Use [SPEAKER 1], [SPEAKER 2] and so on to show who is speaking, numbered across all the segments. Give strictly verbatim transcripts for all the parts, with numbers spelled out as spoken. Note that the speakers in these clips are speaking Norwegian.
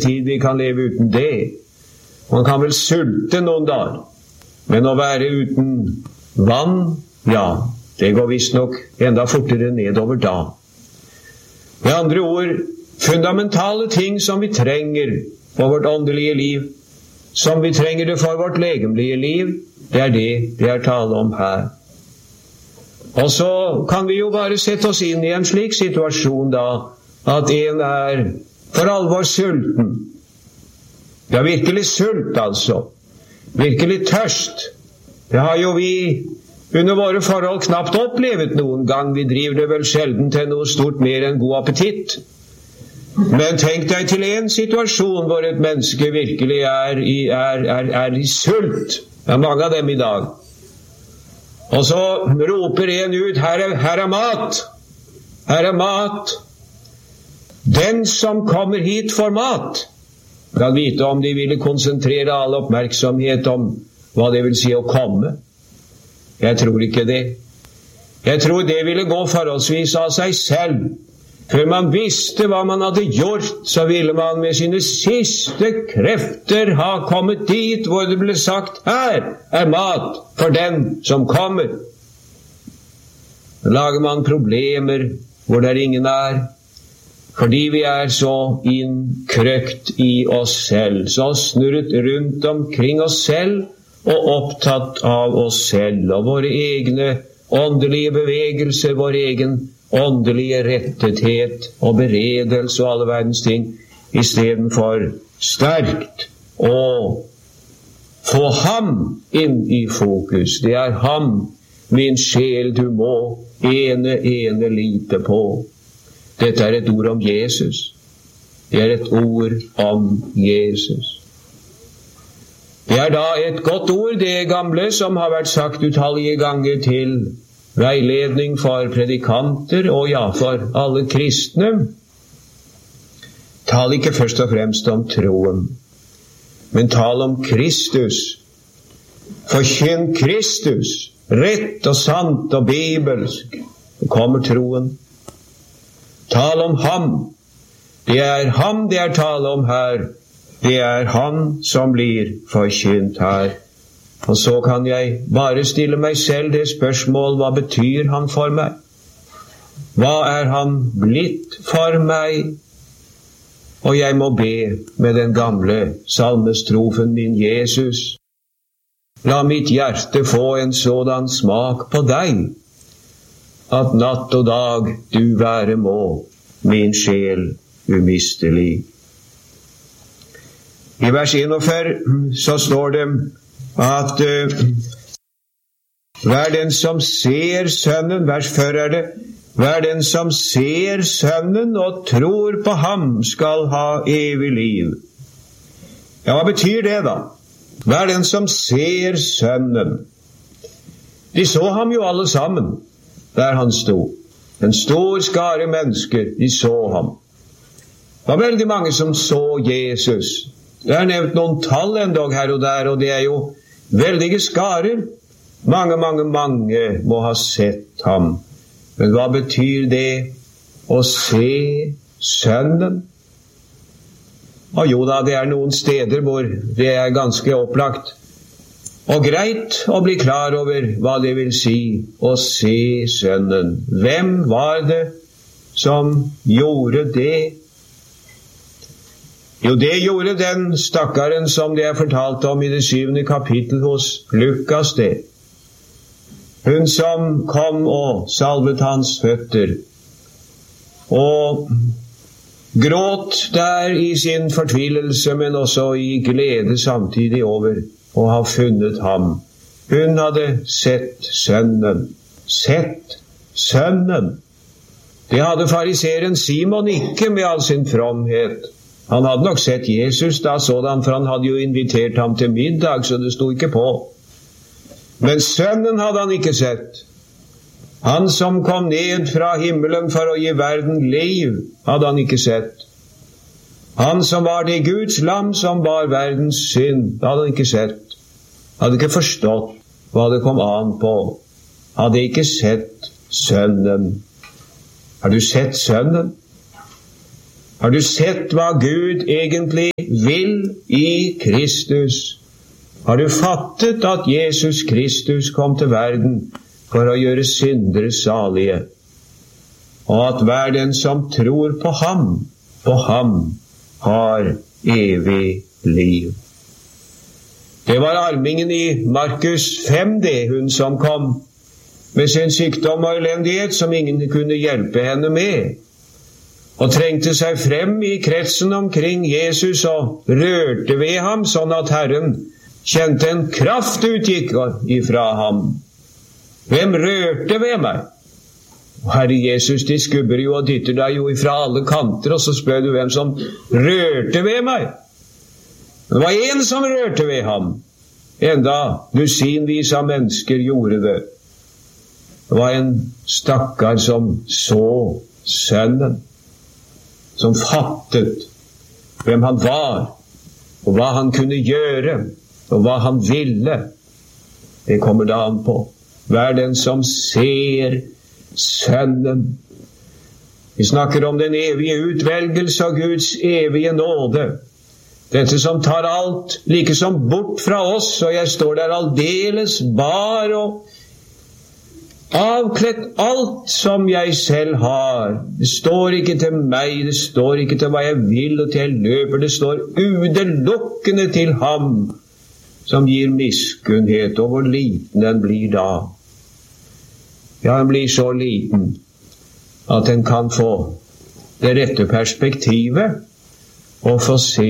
[SPEAKER 1] tid vi kan leve uten det. Man kan vel sulte noen dager, men å være uten vann, ja, det går visst nok enda fortere nedover da. Med andre ord, fundamentale ting som vi trenger for vårt åndelige liv, som vi trenger det for vårt legemlige liv, det er det det er tale om her. Og så kan vi jo bare sette oss inn i en slik situasjon da, at en er for alvor sulten. Ja, virkelig sult altså. Virkelig tørst. Det har jo vi under våre forhold knapt opplevet noen gang. Vi driver det vel sjelden til noe stort mer enn god appetitt. Men tenk deg til en situasjon hvor et menneske virkelig er i, er, er, er i sult. Det er mange av dem i dag. Og så roper en ut, her er, her er mat, her er mat. Den som kommer hit for mat, kan vite om de ville konsentrere all oppmerksomhet om hva det vil si å komme. Jeg tror ikke det. Jeg tror det ville gå forholdsvis av seg selv. Før man visste hva man hadde gjort, så ville man med sine siste krefter ha kommet dit hvor det ble sagt, her er mat for den som kommer. Da lager man problemer hvor der ingen er, fordi vi er så innkrøkt i oss selv, så snurret rundt omkring oss selv og opptatt av oss selv og våre egne åndelige bevegelser, vår egen åndelige rettethet og beredelse og alle verdens ting, i stedet for sterkt å få ham inn i fokus. Det er ham, min sjel, du må ene, ene lite på. Dette er et ord om Jesus. Det er et ord om Jesus. Det er da et godt ord, det gamle, som har vært sagt utallige ganger til veiledning for predikanter og ja, for alle kristne. Tal ikke først og fremst om troen, men tal om Kristus. Forkynn Kristus, rett og sant og bibelsk. Så kommer troen. Tal om ham. Det er ham det er tale om her. Det er han som blir forkynt her. Og så kan jeg bare stille meg selv det spørsmål, hva betyr han for meg? Hva er han blitt for meg? Og jeg må be med den gamle salmestrofen min, Jesus. La mitt hjerte få en sådan smak på deg, at natt og dag du være må, min sjel umistelig. I vers enogfyrre så står det at uh, hver den som ser Sønnen, vers fyrre er det, hver den som ser Sønnen og tror på ham skal ha evig liv. Ja, hva betyr det da? Hver den som ser Sønnen. De så ham jo alle sammen der han sto. En stor skare mennesker, de så ham. Det var veldig mange som så Jesus. Det er nevnt noen tall endog her og der, og det er jo veldige skarer. Mange, mange, mange må ha sett ham. Men hva betyr det å se Sønnen? Og jo da, det er noen steder hvor det er ganske opplagt og greit å bli klar over hva det vil si å se Sønnen. Hvem var det som gjorde det? Jo, det gjorde den stakkaren som det er fortalt om i det syvende kapittel hos Lukas det. Hun som kom og salvet hans føtter, og gråt der i sin fortvilelse, men også i glede samtidig over å ha funnet ham. Hun hadde sett Sønnen. Sett Sønnen. Det hadde fariseren Simon ikke med all sin fromhet. Han hadde nok sett Jesus da sådan, for han hadde jo invitert ham til middag, så det sto ikke på. Men Sønnen hadde han ikke sett. Han som kom ned fra himmelen for å gi verden liv, hadde han ikke sett. Han som var det Guds lam som bar verdens synd, hadde han ikke sett. Hadde ikke forstått hva det kom an på. Hadde ikke sett Sønnen. Har du sett Sønnen? Har du sett hva Gud egentlig vil i Kristus? Har du fattet at Jesus Kristus kom til verden for å gjøre syndere salige, og at hver den som tror på ham, på ham, har evig liv? Det var armingen i Markus fem, det, hun som kom med sin sykdom og elendighet som ingen kunne hjelpe henne med, og trengte seg frem i kretsen omkring Jesus og rørte ved ham, sånn at Herren kjente en kraft utgikk ifra ham. Hvem rørte ved meg? Herre Jesus, de skubber jo og dytter deg jo ifra alle kanter, og så spør du hvem som rørte ved meg. Det var en som rørte ved ham, enda dusinvis av mennesker gjorde det. Det var en stakkar som så sønnen, som fattet hvem han var, og hva han kunne gjøre, og hva han ville. Det kommer da an på. Hver den som ser sønnen. Vi snakker om den evige utvelgelse og Guds evige nåde. Dette som tar alt like som bort fra oss, og jeg står der aldeles bar og avkledd alt som jeg selv har. Det står ikke til meg, det står ikke til hva jeg vil og til jeg løper, det står utelukkende til ham som gir miskunnhet, og hvor liten den blir da. Ja, den blir så liten at den kan få det rette perspektivet og få se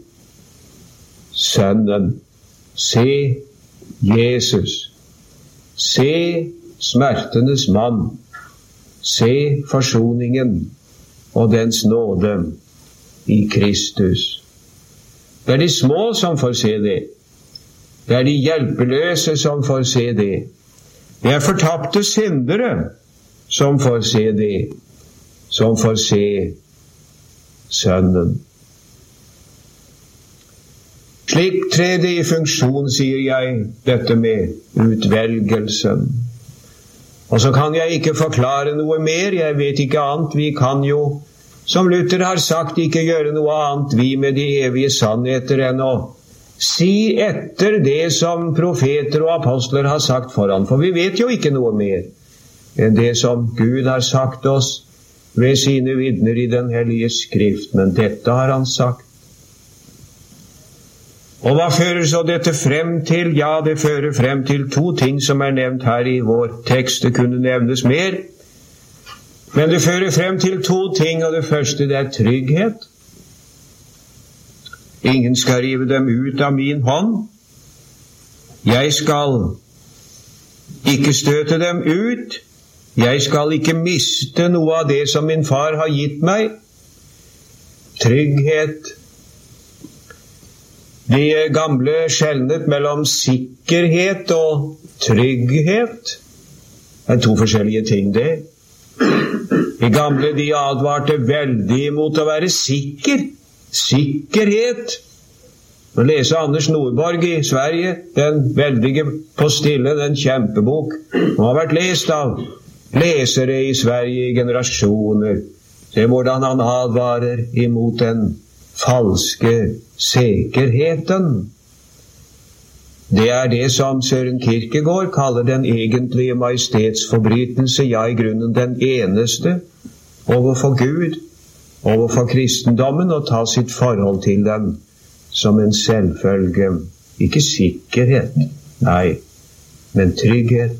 [SPEAKER 1] sønnen, se Jesus, se smertenes mann, se forsoningen og dens nåde i Kristus. Det er de små som får se det. Det er de hjelpeløse som får se det. Det er fortapte syndere som får se det, som får se sønnen. Slik trer det i funksjon, sier jeg, dette med utvelgelsen. Og så kan jeg ikke forklare noe mer, jeg vet ikke annet. Vi kan jo, som Luther har sagt, ikke gjøre noe annet, vi med de evige sannheter, enn å si etter det som profeter og apostler har sagt foran. For vi vet jo ikke noe mer enn det som Gud har sagt oss ved sine vitner i den hellige skrift. Men dette har han sagt. Og hva fører så dette frem til? Ja, det fører frem til to ting som er nevnt her i vår tekst. Det kunne nevnes mer. Men det fører frem til to ting, og det første det er trygghet. Ingen skal rive dem ut av min hånd. Jeg skal ikke støte dem ut. Jeg skal ikke miste noe av det som min far har gitt meg. Trygghet. De gamle skjelnet mellom sikkerhet og trygghet. Det er to forskjellige ting, det. De gamle, de advarte veldig imot å være sikker. Sikkerhet. Å lese Anders Nordborg i Sverige, den veldige postille, den kjempebok, som har vært lest av lesere i Sverige i generasjoner. Se hvordan han advarer imot den falske sikkerheten. Det er det som Søren Kierkegaard kaller den egentlige majestetsforbrytelse, ja, i grunnen den eneste overfor Gud, overfor kristendommen, og ta sitt forhold til den som en selvfølge. Ikke sikkerhet, nei, men trygghet.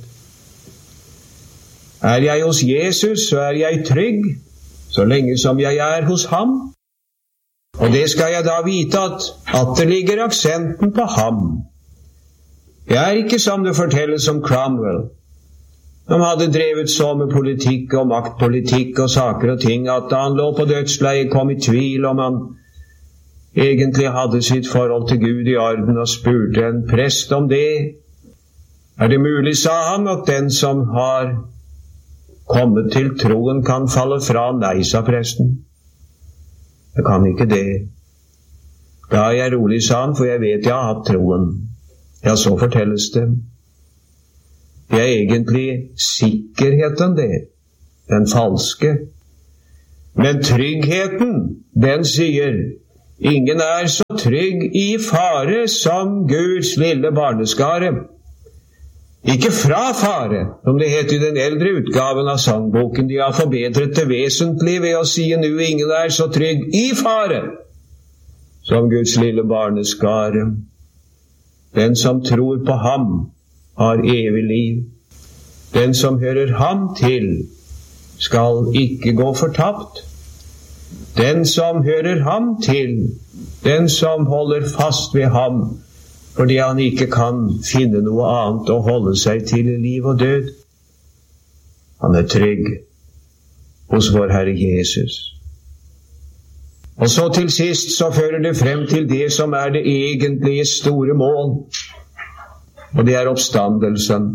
[SPEAKER 1] Er jeg hos Jesus, så er jeg trygg, så lenge som jeg er hos ham. Og det skal jeg da vite at, at det ligger aksenten på ham. Det er ikke som det fortelles om Cromwell. Han hadde drevet så med politikk og maktpolitikk og saker og ting at da han lå på dødsleiet kom i tvil om han egentlig hadde sitt forhold til Gud i orden, og spurte en prest om det. Er det mulig, sa han, at den som har kommet til troen kan falle fra? Nei, sa presten. Jeg kan ikke det. Da er jeg rolig, sa han, for jeg vet jeg har hatt troen. Ja, så fortelles det. Det er egentlig sikkerheten, det. Den falske. Men tryggheten, den sier, ingen er så trygg i fare som Guds lille barneskare. Ikke fra fare, som det heter i den eldre utgaven av sangboken. De har forbedret det vesentlig ved å si nu ingen er så trygg i fare som Guds lille barneskare. Den som tror på ham har evig liv. Den som hører ham til skal ikke gå fortapt. Den som hører ham til, den som holder fast ved ham, fordi han ikke kan finne noe annet å holde seg til i liv og død. Han er trygg hos vår Herre Jesus. Og så til sist så fører det frem til det som er det egentlige store mål, og det er oppstandelsen.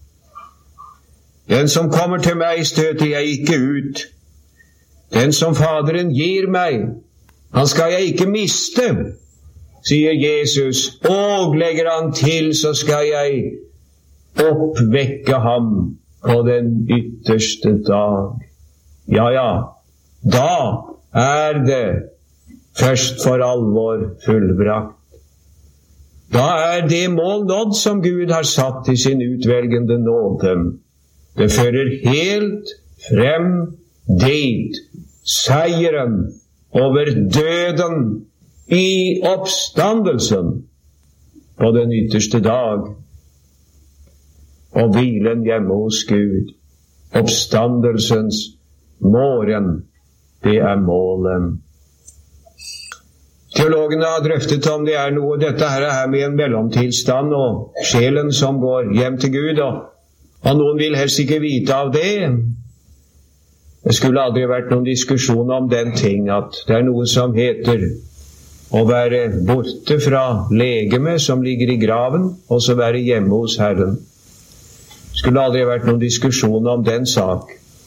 [SPEAKER 1] Den som kommer til meg støter jeg ikke ut. Den som Faderen gir meg, han skal jeg ikke miste, sier Jesus, og legger han til, så skal jeg oppvekke ham på den ytterste dag. Ja, ja, da er det først for alvor fullbrakt. Da er det mål nådd som Gud har satt i sin utvelgende nåde. Det fører helt frem dit, seieren over døden i oppstandelsen på den ytterste dag, og hvilen hjemme hos Gud. Oppstandelsens morgen, det er målet. Teologene har drøftet om det er noe dette her er med en mellomtilstand og sjelen som går hjem til Gud, og, og noen vil helst ikke vite av det. Det skulle aldri vært noen diskusjon om den ting, at det er noe som heter å være borte fra legeme som ligger i graven, og så være hjemme hos Herren. Det skulle aldri vært noen diskusjon om den sak.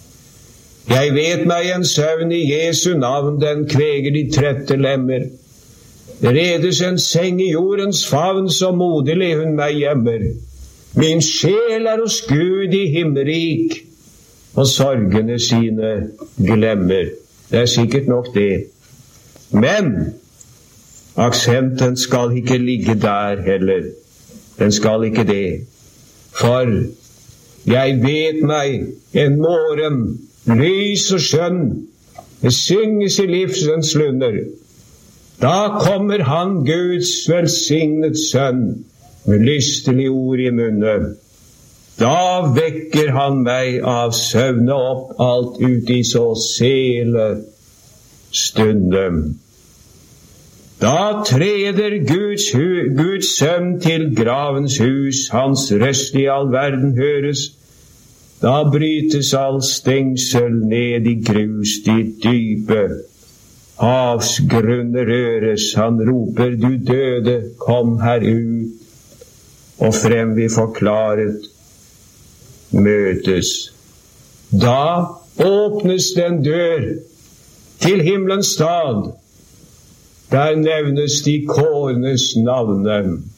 [SPEAKER 1] Jeg vet meg en søvn i Jesu navn, den kveger de trette lemmer. Det redes en seng i jordens favn, så moderlig hun meg gjemmer. Min sjel er hos Gud i himmerik, og sorgene sine glemmer. Det er sikkert nok det. Men aksenten skal ikke ligge der heller. Den skal ikke det. For jeg vet meg en morgen, lys og skjønn, det synges i livsens lunder. Da kommer han, Guds velsignet sønn, med lystelig ord i munnen. Da vekker han meg av søvne opp alt ut i så sele stunde. Da treder Guds, Guds sønn til gravens hus, hans røst i all verden høres. Da brytes all stengsel ned i grus, de dype havsgrunner røres. Han roper, du døde, kom her ut, og frem vi forklaret møtes. Da åpnes den dør til himmelens stad. Der nevnes de kårnes navne.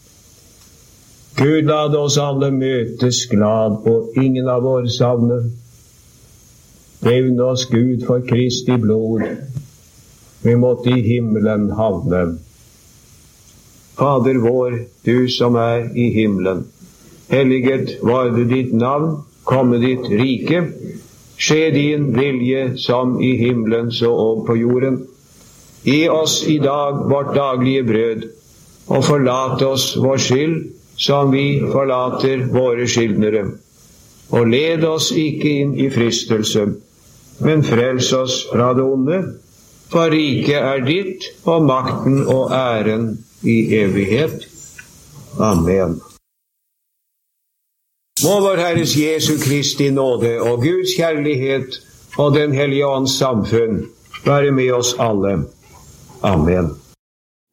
[SPEAKER 1] Gud, la oss alle møtes glad, og ingen av våre savner. Nevn oss Gud for Kristi blod. Vi måtte i himmelen havne. Fader vår, du som er i himmelen. Helliget varde ditt navn, komme ditt rike, skje din vilje som i himmelen så og på jorden. Gi oss i dag vårt daglige brød, og forlate oss vår skyld, som vi forlater våre skyldnere. Og led oss ikke inn i fristelse, men frels oss fra det onde, for riket er ditt, og makten og æren i evighet. Amen. Må vår Herres Jesu Kristi nåde og Guds kjærlighet og den hellige ånds samfunn være med oss alle. Amen.